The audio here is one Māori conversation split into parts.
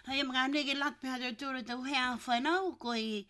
Hai mga nege lat pe hado tūra tau hea whanau koi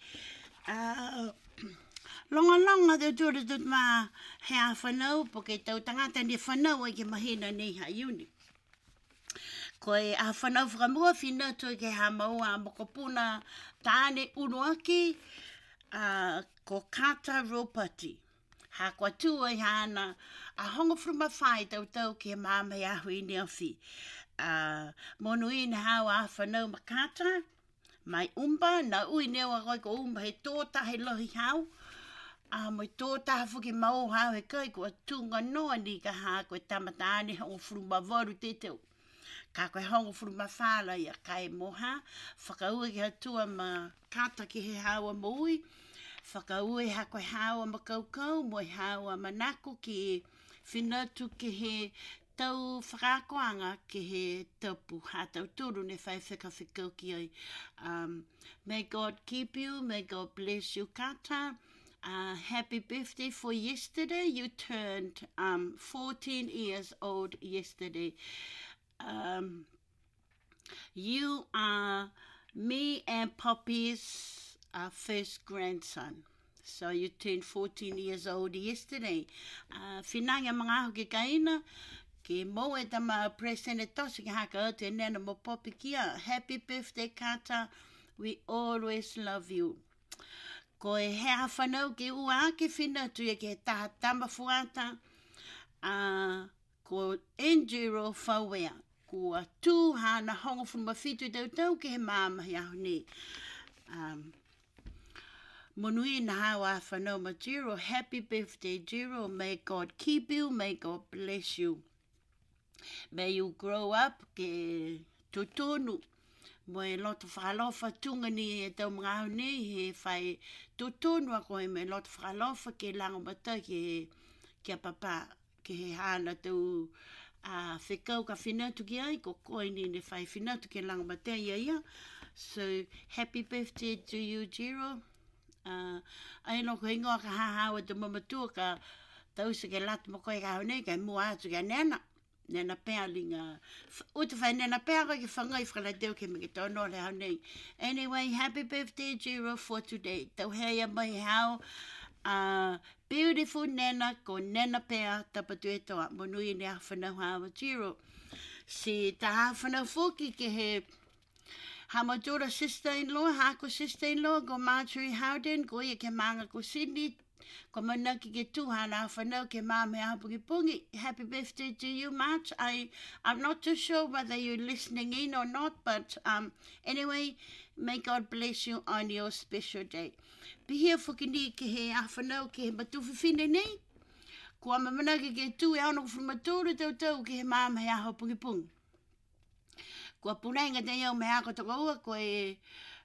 longa longa tau tūra tut mā hea whanau po ke tau tangata ni whanau ai ke mahina nei ha iuni. Koi a whanau whakamua whina tui ke ha maua a mokopuna tāne unuaki ko Kata Ropati. Ha kua tua i hana a hongo fruma whai tau ke māmai ahu i ni awhi. Monu i na hau a whanau makata, mai umba, na ui newa koi ko umba he tōta he lohi hau. Moi tōta hafuki mau hau he kai kua tunga noa ni ka ha koe tamataane hongo fruma waru te teo. Ka koe hongo fruma whala i a kai moha, whakaua ki hatua ma kata ki he haua moui, whakaue ha koe haua ma kaukau, moi haua manako ki whinatu ki he tau whakakoanga ki he tapu ha tau turu ne whai whikawhikau ki ai. May God keep you, may God bless you, Kata. Happy birthday for yesterday. You turned 14 years old yesterday. You are me and Poppy's first grandson. So you turned 14 years old yesterday. Whinanga mga ahu ke kaina, ke mo e tama presene tosi ke haka atu e nena mo Poppy kia. Happy birthday, Kata. We always love you. Ko e hea whanau ke ua ke whina tu e ke taha tama fuata. Ko Enduro whawea. Ko a tū hana hongo whuma whitu tau ke he māmahi ahu ne. Monui na hawa whanau ma Jiro. Happy birthday, Jiro. May God keep you. May God bless you. May you grow up ke tutonu. Mo e loto whakalofa tunga ni e tau mga au ni he whai tutonu a koe me loto whakalofa ke lango mata ke a papa ke he hana tau whekau ka whinatu ki ai ko koe ni ne whai whinatu ke lango mata ia. So happy birthday to you, Jiro. Ai loko hingoa ka hahawa te mamatua ka tausa ke latu mo koe ka hau nei kai mua atu ka nena. Nena pēr linga. Uta whai nena pēr koe ki whangai whakalateu ke me ke tono le hau nei. Anyway, happy birthday, Jiro, for today. Tau heia mai hau. Beautiful nena ko nena pēr tapatu e toa. Monui ne a whanau hawa, Jiro. Si ta ha whanau whoki ke he Hamatura sister-in-law, hako sister-in-law, ko Marjorie Howden, ko ia ke manga ko Sydney, ko manaki ke tuhana whanau ke mame hapungi pungi. Happy birthday to you, March. I'm not too sure whether you're listening in or not, but anyway, may God bless you on your special day. Pihia whakini ke he a whanau ke he matuwhiwhine nei. Kua mamanaki ke tu e ano whamaturu tau ke he mame hapungi pungi. Kua punenga te iau me hako toka ua, ko e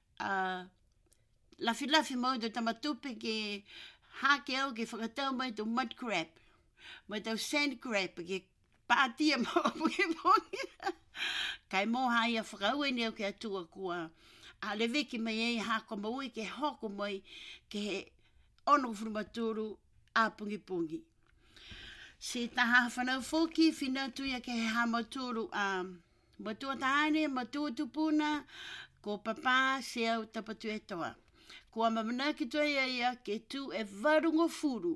lafi mau te tamatupe ke hake au ke whakatau mai tu mud crab, mai tau sand crab, ke pātia mau pungi. Kai moha ia whakaue ni au ke atua kua le veki mai e hako maui ke hoko mai ke he ono whurumaturu a pungi. Si taha whanau whoki, whina tuia ke he hamaturu matua tahane, matua tupuna, ko papa se au tapatu e toa. Ko mamana ki toa ia ke tu e varungo furu.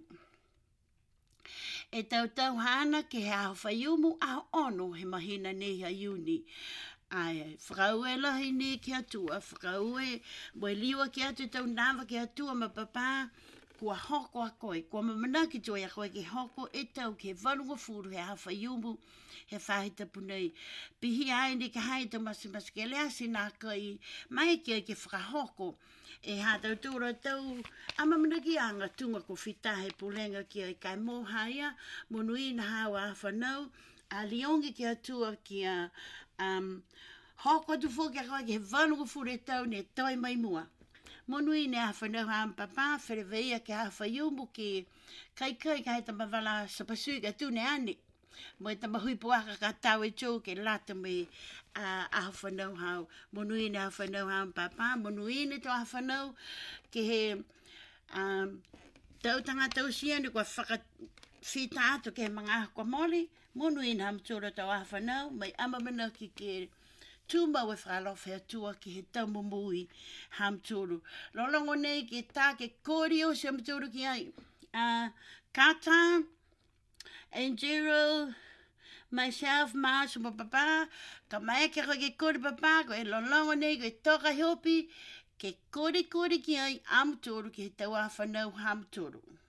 E tau hana ke he aho whaiumu aho ono he mahina nei ha iuni. Ai, whakaue lahi ni ki atua, whakaue moe liwa ki atu tau nawa ki atua ma papa, kua hoko a koe, kua mamana ki toa ia koe ke hoko e tau ke varungo furu he aho whaiumu, he whahita punei. Pihi ai ni ka hai tau masi ke lea si nā kai mai ki ai ke whakahoko. E hā tau tūra tau amamana ki anga tunga ko whitahe pulenga ki ai kai mōhaia, monui na hawa a whanau, a liongi ki atua ki a hoko tu fōki a koe ke he whanunga furu e tau ne toi mai mua. Monui ne a whanau ha papa, whereweia ke ha whaiumu ki kai ka heta mawala sa pasui ka tūne ane. Mo e tamahui puaka ka tau e tō ke lata me a whanau hau. Monui ne a whanau hau papa, monui ne to a whanau ke he tautanga tausia ni kua whakawhita atu ke he mga kua moli. Monui ne hamtura tau a whanau, mai amamana ki ke tuma we whalofa e tua ki he taumumui hamturu. Lolongo nei ki tā ke kōri o se hamturu ki ai. Kata, Angelo, myself, Mars, my papa, ka mai ke ke kōri papa, ko e lolongo nei ko e toka hopi, ke kōri ki ai hamturu ki he taua whanau hamturu.